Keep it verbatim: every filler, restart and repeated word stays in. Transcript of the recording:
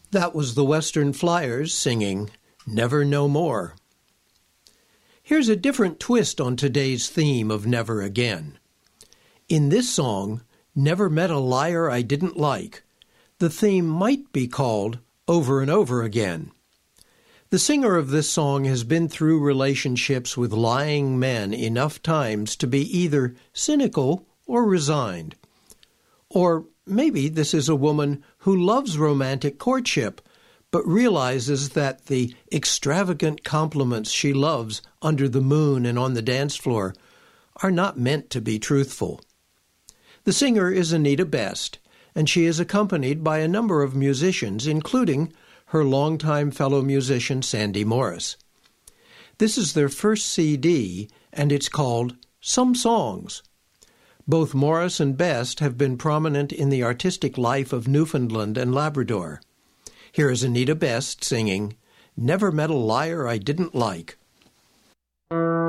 That was the Western Flyers singing Never No More. Here's a different twist on today's theme of Never Again. In this song, Never Met a Liar I Didn't Like, the theme might be called Over and Over Again. The singer of this song has been through relationships with lying men enough times to be either cynical or resigned. Or maybe this is a woman who loves romantic courtship, but realizes that the extravagant compliments she loves under the moon and on the dance floor are not meant to be truthful. The singer is Anita Best, and she is accompanied by a number of musicians, including her longtime fellow musician Sandy Morris. This is their first C D, and it's called Some Songs. Both Morris and Best have been prominent in the artistic life of Newfoundland and Labrador. Here is Anita Best singing Never Met a Liar I Didn't Like.